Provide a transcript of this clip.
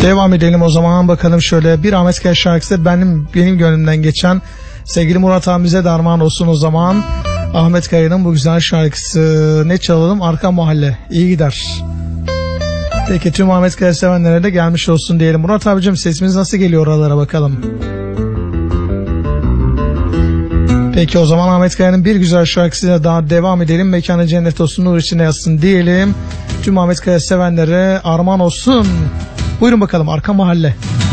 Devam edelim o zaman, bakalım şöyle. Bir Ahmet Kaya şarkısı benim gönlümden geçen, sevgili Murat abimize de armağan olsun o zaman. Ahmet Kaya'nın bu güzel şarkısı. Ne çalalım? Arka Mahalle. İyi gider. Peki tüm Ahmet Kaya sevenlere de gelmiş olsun diyelim. Murat abicim, sesimiz nasıl geliyor oralara bakalım. Peki o zaman Ahmet Kaya'nın bir güzel şarkısıyla daha devam edelim. Mekanı cennet olsun, nur içine yatsın diyelim. Tüm Ahmet Kaya sevenlere armağan olsun. Buyurun bakalım, Arka Mahalle.